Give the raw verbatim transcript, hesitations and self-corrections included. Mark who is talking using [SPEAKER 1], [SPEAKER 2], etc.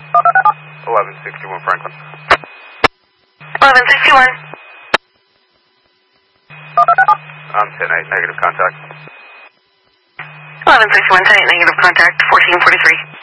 [SPEAKER 1] eleven sixty-one Franklin.
[SPEAKER 2] eleven sixty-one.
[SPEAKER 1] I'm ten eight, negative contact.
[SPEAKER 2] eleven sixty-one, ten eight, negative contact, fourteen forty-three.